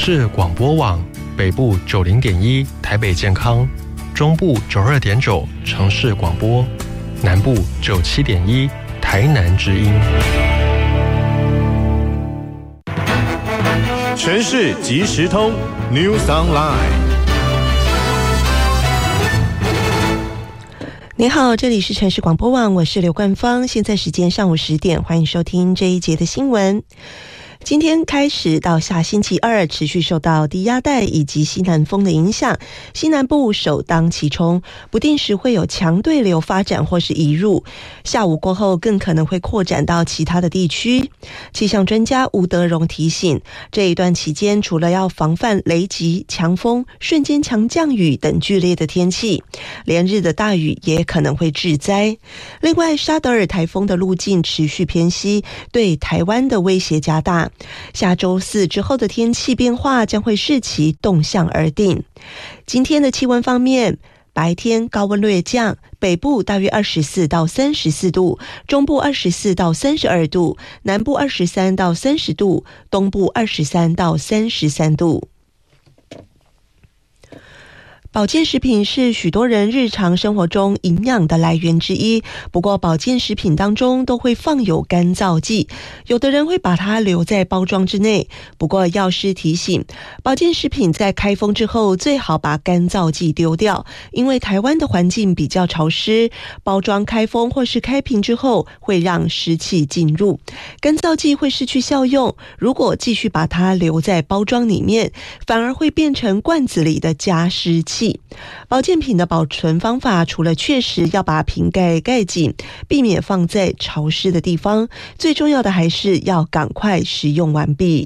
市广播网，北部90.1台北健康，中部92.9城市广播，南部97.1台南之音。 全市即时通 News Online。 您好，这里是城市广播网，我是刘冠芳，现在时间上午10点，欢迎收听这一节的新闻。今天开始到下星期二，持续受到低压带以及西南风的影响，西南部首当其冲，不定时会有强对流发展或是移入，下午过后更可能会扩展到其他的地区。气象专家吴德荣提醒，这一段期间除了要防范雷击、强风、瞬间强降雨等剧烈的天气，连日的大雨也可能会致灾。另外，沙德尔台风的路径持续偏西，对台湾的威胁加大。下周4之后的天气变化将会视其动向而定。今天的气温方面，白天高温略降，北部大约24到34度，中部24到32度，南部23到30度，东部23到33度。保健食品是许多人日常生活中营养的来源之一，不过保健食品当中都会放有干燥剂，有的人会把它留在包装之内。不过药师提醒，保健食品在开封之后最好把干燥剂丢掉，因为台湾的环境比较潮湿，包装开封或是开瓶之后会让湿气进入，干燥剂会失去效用，如果继续把它留在包装里面，反而会变成罐子里的加湿器。保健品的保存方法，除了确实要把瓶盖盖紧，避免放在潮湿的地方，最重要的还是要赶快使用完毕。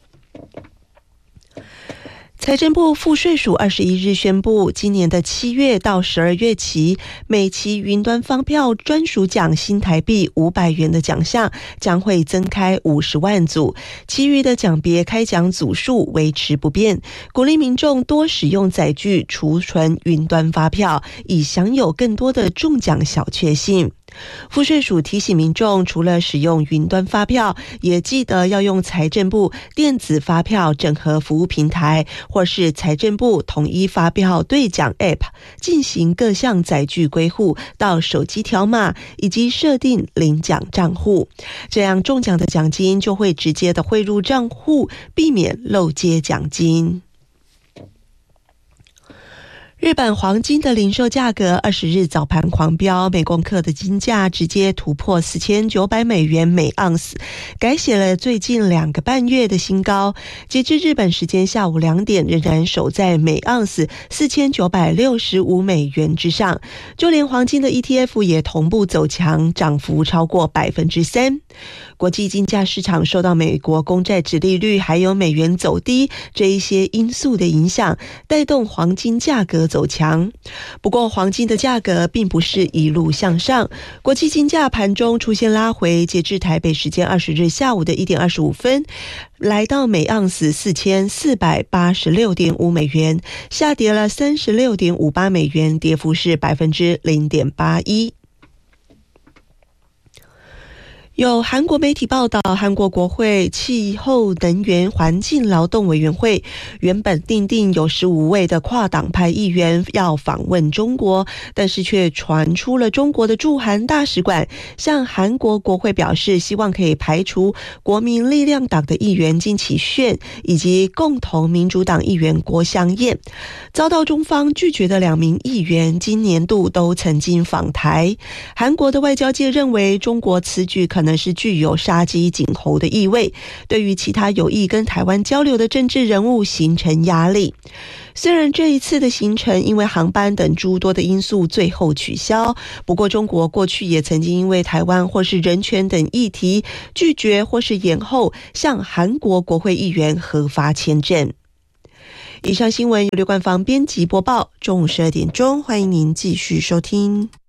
财政部赋税署21日宣布，今年的7月到12月期，每期云端发票专属奖新台币500元的奖项将会增开50万组，其余的奖别开奖组数维持不变，鼓励民众多使用载具储存云端发票，以享有更多的中奖小确幸。赋税署提醒民众，除了使用云端发票，也记得要用财政部电子发票整合服务平台，或是财政部统一发票兑奖 App 进行各项载具归户到手机条码，以及设定领奖账户，这样中奖的奖金就会直接的汇入账户，避免漏接奖金。日本黄金的零售价格20日早盘狂飙，每公克的金价直接突破4900美元每盎司，改写了最近2个半月的新高。截至日本时间下午2点，仍然守在每盎司4965美元之上。就连黄金的 ETF 也同步走强，涨幅超过 3%。国际金价市场受到美国公债殖利率还有美元走低这一些因素的影响，带动黄金价格走强。不过黄金的价格并不是一路向上，国际金价盘中出现拉回，截至台北时间20日下午的1点25分，来到每盎司4486.5美元，下跌了36.58美元，跌幅是 0.81%。有韩国媒体报道，韩国国会气候能源环境劳动委员会原本订定有15位的跨党派议员要访问中国，但是却传出了中国的驻韩大使馆向韩国国会表示，希望可以排除国民力量党的议员金启炫以及共同民主党议员郭相彦，遭到中方拒绝的2名议员今年度都曾经访台。韩国的外交界认为，中国此举可能是具有杀鸡儆猴的意味，对于其他有意跟台湾交流的政治人物形成压力。虽然这一次的行程因为航班等诸多的因素最后取消，不过中国过去也曾经因为台湾或是人权等议题拒绝或是延后向韩国国会议员核发签证。以上新闻由刘冠芳编辑播报，中午12点钟，欢迎您继续收听。